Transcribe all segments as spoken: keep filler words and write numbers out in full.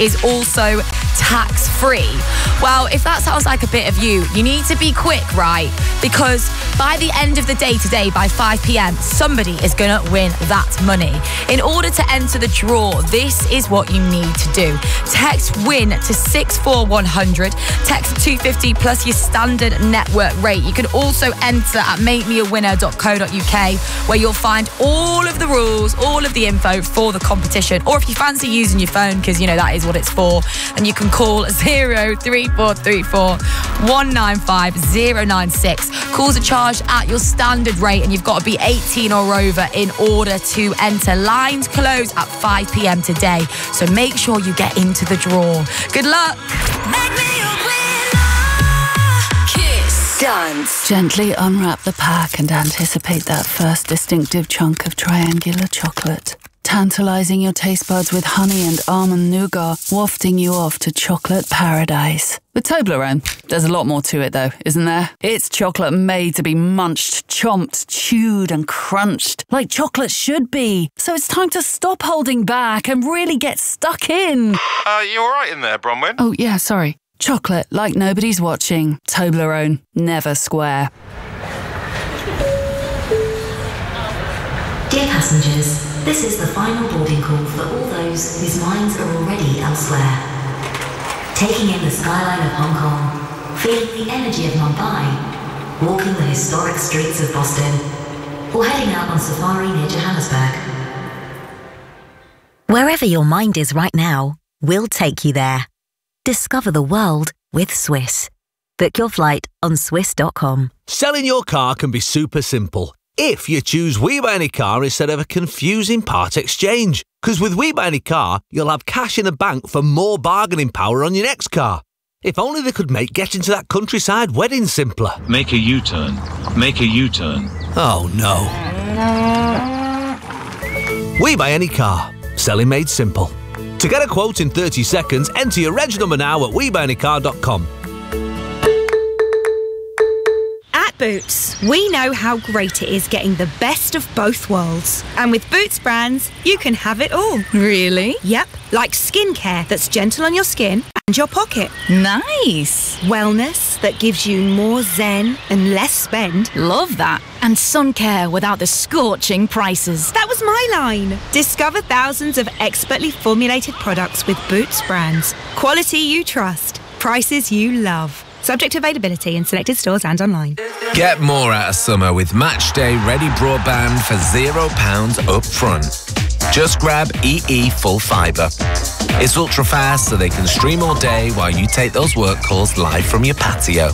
is also tax-free. Well, if that sounds like a bit of you, you need to be quick, right? Because by the end of the day today, by five p.m, somebody is going to win that money. In order to enter the draw, this is what you need to do. Text WIN to six four one hundred. Text two fifty plus your standard network rate. You can also enter at make me a winner dot co dot uk, where you'll find all of the rules, all of the info for the competition. Or if you fancy using your phone, because you know that is what it's for, and you can call zero three four three four one nine five zero nine six. Calls are charged at your standard rate, and you've got to be eighteen or over in order to enter. Lines close at five p.m. today, so make sure you get into the draw. Good luck. Make me a winner. Kiss. Dance. Gently unwrap the pack and anticipate that first distinctive chunk of triangular chocolate. Tantalizing your taste buds with honey and almond nougat, wafting you off to chocolate paradise. With Toblerone, there's a lot more to it though, isn't there? It's chocolate made to be munched, chomped, chewed and crunched, like chocolate should be. So it's time to stop holding back and really get stuck in. Uh, you alright in there, Bronwyn? Oh yeah, sorry. Chocolate like nobody's watching. Toblerone, never square. Dear passengers, this is the final boarding call for all those whose minds are already elsewhere. Taking in the skyline of Hong Kong, feeling the energy of Mumbai, walking the historic streets of Boston, or heading out on safari near Johannesburg. Wherever your mind is right now, we'll take you there. Discover the world with Swiss. Book your flight on swiss dot com. Selling your car can be super simple if you choose We Buy Any Car instead of a confusing part exchange. Because with We Buy Any Car, you'll have cash in the bank for more bargaining power on your next car. If only they could make getting to that countryside wedding simpler. Make a U-turn. Make a U-turn. Oh no. We Buy Any Car. Selling made simple. To get a quote in thirty seconds, enter your reg number now at we buy any car dot com. At Boots, we know how great it is getting the best of both worlds. And with Boots brands, you can have it all. Really? Yep, like skincare that's gentle on your skin and your pocket. Nice. Wellness that gives you more zen and less spend. Love that. And sun care without the scorching prices. That was my line. Discover thousands of expertly formulated products with Boots brands. Quality you trust. Prices you love. Subject to availability in selected stores and online. Get more out of summer with Matchday Ready Broadband for zero pounds up front. Just grab E E Full Fibre. It's ultra fast so they can stream all day while you take those work calls live from your patio.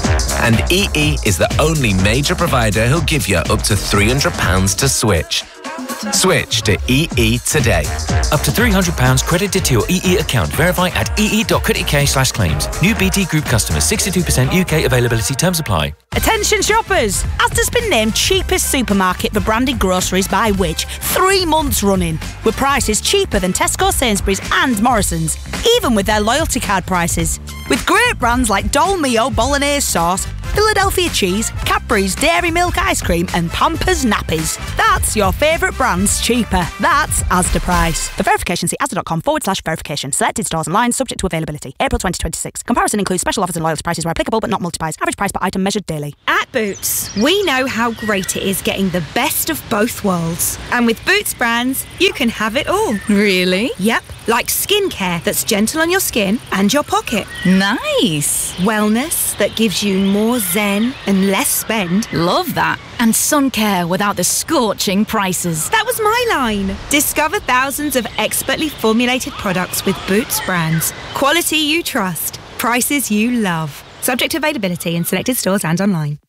And E E is the only major provider who'll give you up to three hundred pounds to switch. Switch to E E today. Up to three hundred pounds credited to your E E account. Verify at ee dot co dot uk slash claims. New B T Group customers. sixty-two percent U K availability. Terms apply. Attention shoppers! Asda's been named cheapest supermarket for branded groceries by Which three months running, with prices cheaper than Tesco, Sainsbury's and Morrison's, even with their loyalty card prices. With great brands like Dolmio Bolognese sauce, Philadelphia cheese, Cadbury's Dairy Milk ice cream and Pampers nappies. That's your favourite brands cheaper. That's Asda price. For verification, see asda.com forward slash verification. Selected stores and lines subject to availability. April twenty twenty-six. Comparison includes special offers and loyalty prices where applicable but not multi-buys. Average price per item measured daily. At Boots, we know how great it is getting the best of both worlds. And with Boots brands, you can have it all. Really? Yep, like skincare that's gentle on your skin and your pocket. Nice. Wellness that gives you more zen and less spend. Love that. And sun care without the scorching prices. That was my line. Discover thousands of expertly formulated products with Boots brands. Quality you trust. Prices you love. Subject to availability in selected stores and online.